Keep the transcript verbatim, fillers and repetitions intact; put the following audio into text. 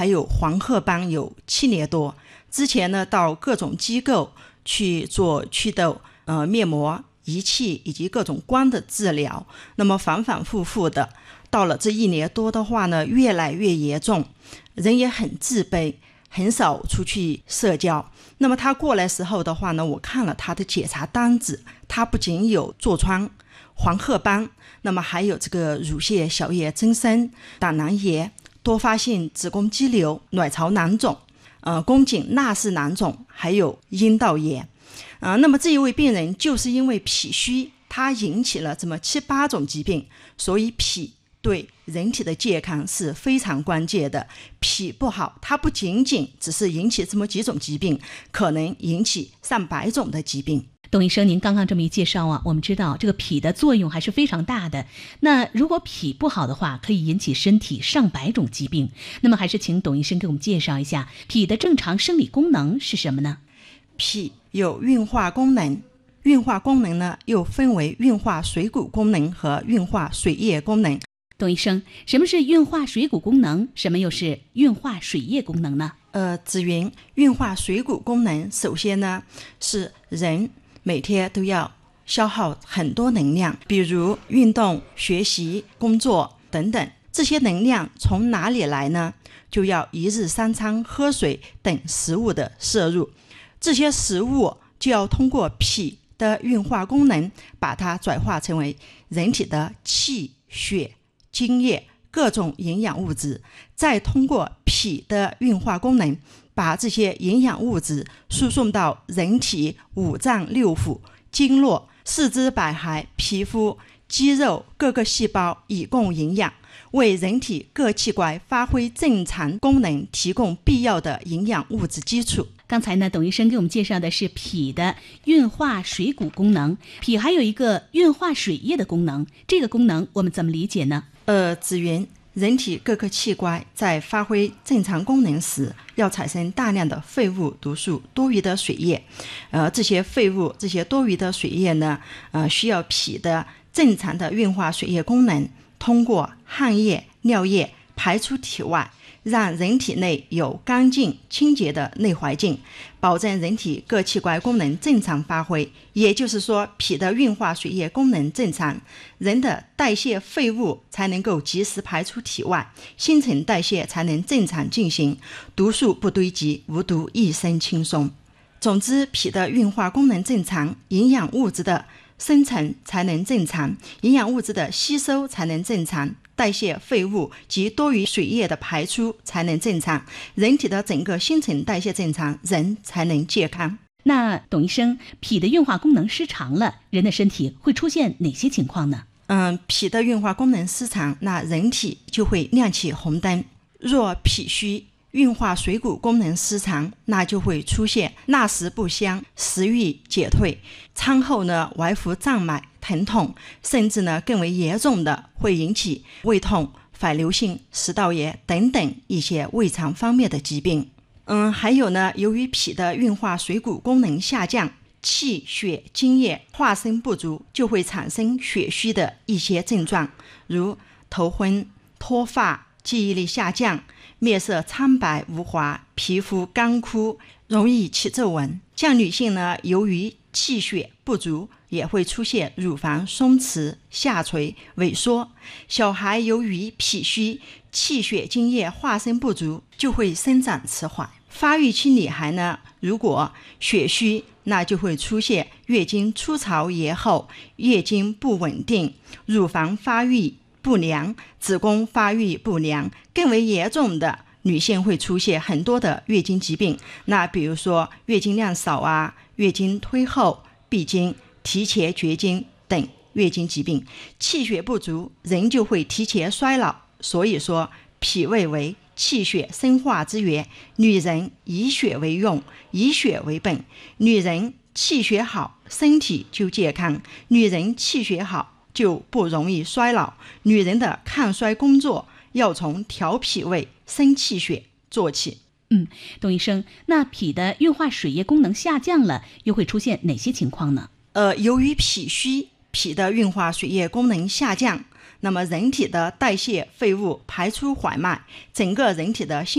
还有黄褐斑有七年多。之前呢，到各种机构去做祛痘、呃面膜、仪器以及各种光的治疗，那么反反复复的，到了这一年多的话呢，越来越严重，人也很自卑，很少出去社交。那么他过来时候的话呢，我看了他的检查单子，他不仅有痤疮、黄褐斑，那么还有这个乳腺小叶增生、胆囊炎、多发性子宫肌瘤、卵巢囊肿、呃宫颈纳氏囊肿，还有阴道炎。呃，那么这一位病人就是因为脾虚，它引起了这么七八种疾病，所以脾对人体的健康是非常关键的。脾不好，它不仅仅只是引起这么几种疾病，可能引起上百种的疾病。 董医生，您刚刚这么一介绍啊，我们知道这个脾的作用还是非常大的。那如果脾不好的话，可以引起身体上百种疾病。那么还是请董医生给我们介绍一下脾的正常生理功能是什么呢？ 脾有运化功能，运化功能呢又分为运化水谷功能和运化水液功能。 董医生，什么是运化水谷功能？什么又是运化水液功能呢？ 呃，子云，运化水谷功能，首先呢是人每天都要消耗很多能量，比如运动、学习、工作等等。这些能量从哪里来呢？就要一日三餐、喝水等食物的摄入。这些食物就要通过脾的运化功能，把它转化成为人体的气、血、精液各种营养物质，再通过脾的运化功能，把这些营养物质输送到人体五脏六腑、经络、四肢百骸、皮肤、肌肉各个细胞，以供营养，为人体各器官发挥正常功能提供必要的营养物质基础。 刚才呢，董医生给我们介绍的是脾的运化水谷功能，脾还有一个运化水液的功能，这个功能我们怎么理解呢？ 呃，子云，人体各个器官在发挥正常功能时，要产生大量的废物、毒素、多余的水液。呃，这些废物、这些多余的水液呢，呃，需要脾的正常的运化水液功能，通过汗液、尿液排出体外，让人体内有干净清洁的内环境，保证人体各器官功能正常发挥。也就是说，脾的运化水液功能正常，人的代谢废物才能够及时排出体外，新陈代谢才能正常进行，毒素不堆积，无毒一身轻松。总之，脾的运化功能正常，营养物质的生成才能正常，营养物质的吸收才能正常，代谢废物及多余水液的排出才能正常，人体的整个新陈代谢正常，人才能健康。 那董医生，脾的运化功能失常了，人的身体会出现哪些情况呢？ 嗯，脾的运化功能失常，那人体就会亮起红灯。若脾虚，运化水谷功能失常，那就会出现纳食不香、食欲减退，餐后呢外敷胀满、疼痛，甚至呢更为严重的会引起胃痛、反流性食道炎等等一些胃肠方面的疾病。嗯，还有呢，由于脾的运化水谷功能下降，气血精液化生不足，就会产生血虚的一些症状，如头昏、脱发、记忆力下降、面色苍白无华、皮肤干枯、容易起皱纹。像女性呢，由于气血不足，也会出现乳房松弛、下垂、萎缩。小孩由于脾虚，气血精液化生不足，就会生长迟缓。发育期女孩呢，如果血虚，那就会出现月经初潮延后、月经不稳定、乳房发育不良、子宫发育不良。更为严重的，女性会出现很多的月经疾病，那比如说月经量少啊、月经推后、闭经、提前绝经等月经疾病。气血不足，人就会提前衰老。所以说，脾胃为气血生化之源，女人以血为用，以血为本。女人气血好，身体就健康；女人气血好，就不容易衰老。女人的抗衰工作要从调脾胃、生气血做起。 嗯，董医生，那脾的运化水液功能下降了，又会出现哪些情况呢？ 呃，由于脾虚，脾的运化水液功能下降，那么人体的代谢废物排出缓慢，整个人体的